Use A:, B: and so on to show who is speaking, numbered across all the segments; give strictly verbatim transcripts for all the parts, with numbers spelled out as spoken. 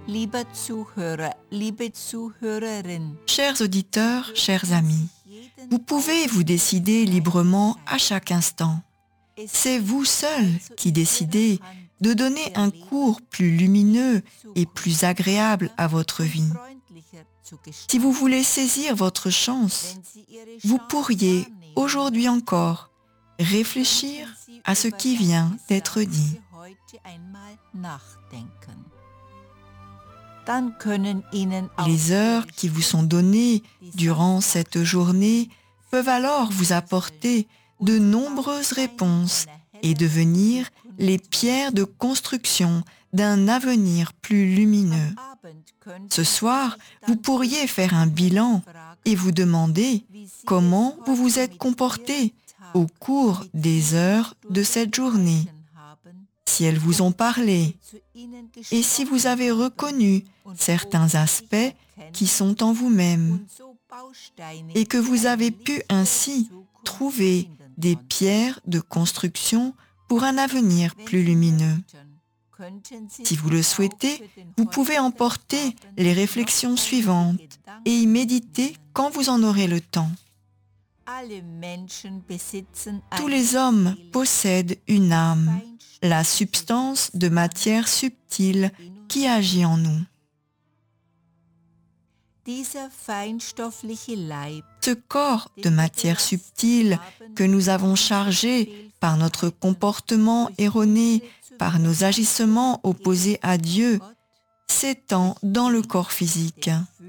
A: Lieber Zuhörer, liebe Zuhörerin,
B: Chers auditeurs, chers amis, vous pouvez vous décider librement à chaque instant. C'est vous seul qui décidez de donner un cours plus lumineux et plus agréable à votre vie. Si vous voulez saisir votre chance, vous pourriez, aujourd'hui encore, réfléchir à ce qui vient d'être dit. Les heures qui vous sont données durant cette journée peuvent alors vous apporter de nombreuses réponses et devenir les pierres de construction d'un avenir plus lumineux. Ce soir, vous pourriez faire un bilan et vous demander comment vous vous êtes comporté au cours des heures de cette journée, si elles vous ont parlé, et si vous avez reconnu certains aspects qui sont en vous-même, et que vous avez pu ainsi trouver des pierres de construction pour un avenir plus lumineux. Si vous le souhaitez, vous pouvez emporter les réflexions suivantes et y méditer quand vous en aurez le temps. Tous les hommes possèdent une âme, la substance de matière subtile qui agit en nous. Ce corps de matière subtile que nous avons chargé par notre comportement erroné, par nos agissements opposés à Dieu, s'étend dans le corps physique.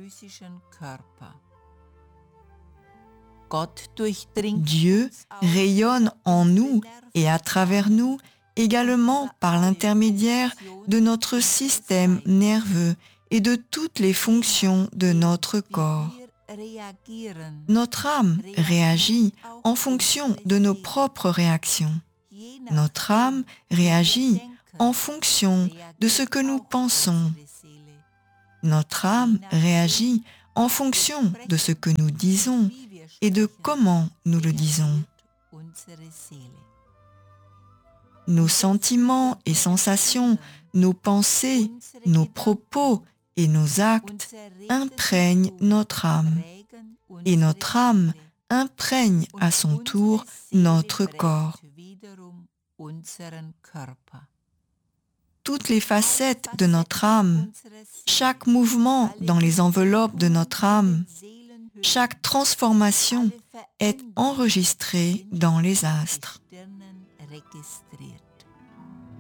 B: Dieu rayonne en nous et à travers nous également par l'intermédiaire de notre système nerveux et de toutes les fonctions de notre corps. Notre âme réagit en fonction de nos propres réactions. Notre âme réagit en fonction de ce que nous pensons. Notre âme réagit en fonction de ce que nous disons et de comment nous le disons. Nos sentiments et sensations, nos pensées, nos propos et nos actes imprègnent notre âme, et notre âme imprègne à son tour notre corps. Toutes les facettes de notre âme, chaque mouvement dans les enveloppes de notre âme, chaque transformation est enregistrée dans les astres.